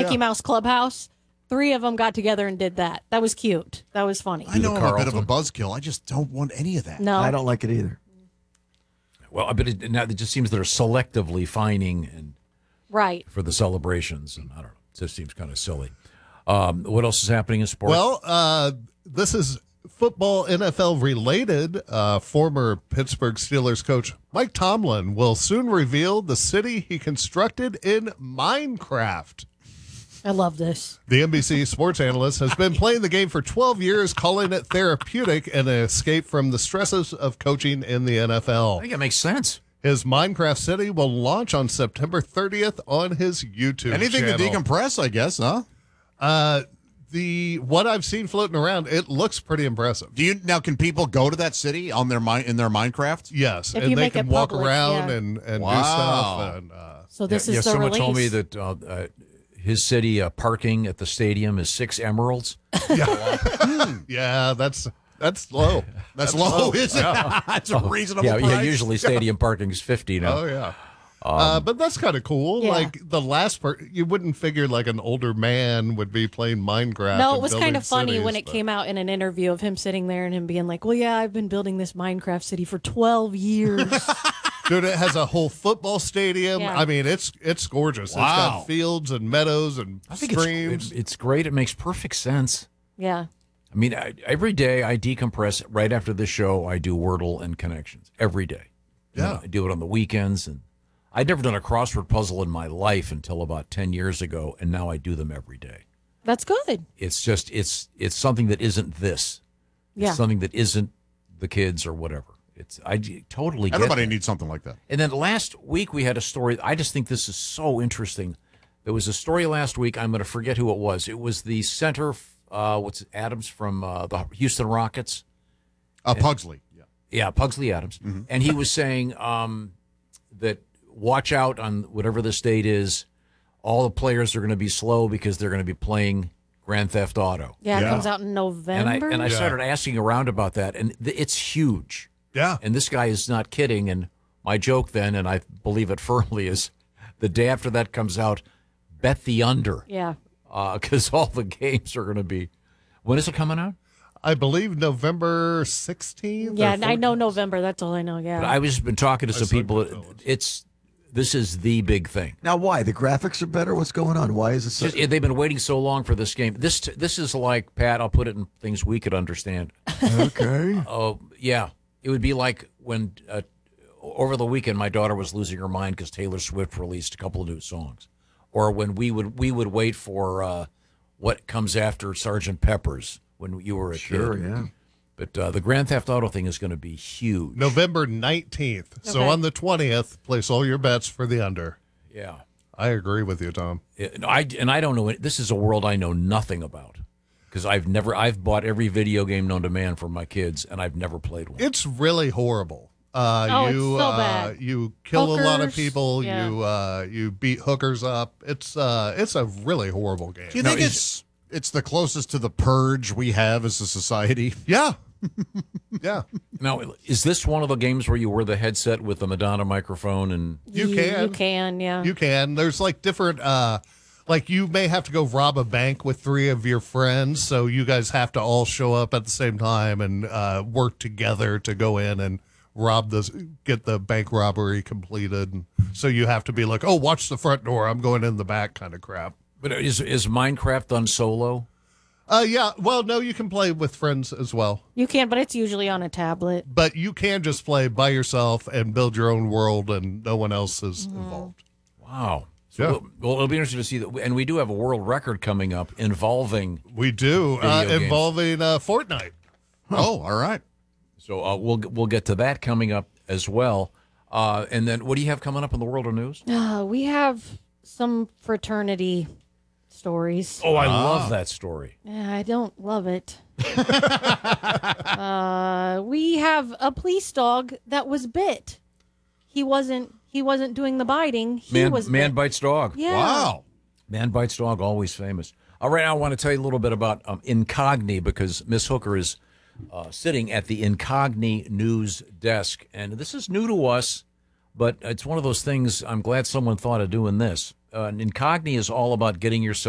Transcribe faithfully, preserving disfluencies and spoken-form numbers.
Mickey Mouse Clubhouse. Three of them got together and did that. That was cute. That was funny. I know I'm a bit of a buzzkill. I just don't want any of that. No. I don't like it either. Well, but it, now it just seems they're selectively fining and right for the celebrations, and I don't know. It just seems kind of silly. Um, what else is happening in sports? Well, uh, this is football N F L related. Uh, former Pittsburgh Steelers coach Mike Tomlin will soon reveal the city he constructed in Minecraft. I love this. The N B C sports analyst has been playing the game for twelve years, calling it therapeutic and an escape from the stresses of coaching in the N F L. I think it makes sense. His Minecraft City will launch on September thirtieth on his YouTube Anything channel. to decompress, I guess, huh? Uh, the what I've seen floating around, it looks pretty impressive. Do you now? Can people go to that city on their mi- in their Minecraft? Yes, If and you they make can it walk public, around yeah. and, and Wow. do stuff. And, uh, So this yeah, is yeah, the someone release. told me that uh, uh, his city uh, parking at the stadium is six emeralds. yeah, that's that's low. That's, low, isn't it? That's a reasonable yeah, price. yeah. Usually stadium parking is fifty now. Oh yeah. uh, but that's kind of cool. Yeah. Like the last part, you wouldn't figure like an older man would be playing Minecraft. No, and it was building kind of funny cities, when it but- came out in an interview of him sitting there and him being like, well, yeah, I've been building this Minecraft city for twelve years. Dude, it has a whole football stadium. Yeah. I mean, it's it's gorgeous. It's Wow. got fields and meadows and I think streams. it's, it's great. It makes perfect sense. yeah. I mean, I, every day I decompress. Right after the show, I do Wordle and connections every day. You Yeah. know, I do it on the weekends, and I'd never done a crossword puzzle in my life until about ten years ago, and now I do them every day. That's good. It's just it's it's something that isn't this. It's Yeah. something that isn't the kids or whatever. It's I j- totally get Everybody that. needs something like that. And then last week we had a story. I just think this is so interesting. There was a story last week. I'm going to forget who it was. It was the center, uh, what's it, Adams from uh, the Houston Rockets. Uh, Pugsley. Yeah. Yeah, Pugsley Adams. Mm-hmm. And he was saying um, that watch out on whatever the state is. All the players are going to be slow because they're going to be playing Grand Theft Auto. Yeah, it Yeah. comes out in And November. I and I Yeah. started asking around about that, and th- it's huge. Yeah. And this guy is not kidding. And my joke then, and I believe it firmly, is the day after that comes out, bet the under. yeah. Because all the games are going to be. When is it coming out? I believe November sixteenth. Yeah, I know November. That's all I know. Yeah. But I've just been talking to some saw people. good notes. It's this is the big thing. Now, why? The graphics are better? What's going on? Why is it so? Just- they've been waiting so long for this game. This this is like, Pat, I'll put it in things we could understand. Okay. Oh, yeah. It would be like when uh, over the weekend my daughter was losing her mind because Taylor Swift released a couple of new songs. Or when we would we would wait for uh, what comes after Sergeant Pepper's when you were a Sure, kid. yeah. But uh, the Grand Theft Auto thing is going to be huge. November nineteenth. So Okay. on the twentieth, place all your bets for the under. Yeah. I agree with you, Tom. It- I, and I don't know. This is a world I know nothing about because I've never. I've bought every video game known to man for my kids, and I've never played one. It's really horrible. Uh, Oh, it's you so uh, bad. you kill a lot of Hookers, people. yeah. You uh, you beat hookers up. It's uh, it's a really horrible game. Do you No, think is- it's it's the closest to the purge we have as a society? Yeah, yeah. Now, is this one of the games where you wear the headset with the Madonna microphone and? You Ye- can. You can, yeah. You can. There's like different. Uh, like you may have to go rob a bank with three of your friends, so you guys have to all show up at the same time and uh, work together to go in and rob this, get the bank robbery completed. And so you have to be like, oh, watch the front door. I'm going in the back, kind of crap. But is is Minecraft done solo? Uh, yeah. Well, no, you can play with friends as well, You can, but it's usually on a tablet. but you can just play by yourself and build your own world, and no one else is involved. Wow. So Yeah. we'll- well, it'll be interesting to see that, and we do have a world record coming up involving. We do uh, Video games. involving uh, Fortnite. Oh, all right. So uh, we'll we'll get to that coming up as well. Uh, and then what do you have coming up in the world of news? Uh, we have some fraternity stories. Oh, I love that story. Yeah, I don't love it. uh, we have a police dog that was bit. He wasn't. He wasn't doing the biting. He Man, was man bit. bites dog. Yeah. Wow. Man bites dog, always famous. All right, I want to tell you a little bit about um, Incogni because Miss Hooker is uh, sitting at the Incogni news desk, and this is new to us, but it's one of those things. I'm glad someone thought of doing this. Uh, Incogni is all about getting yourself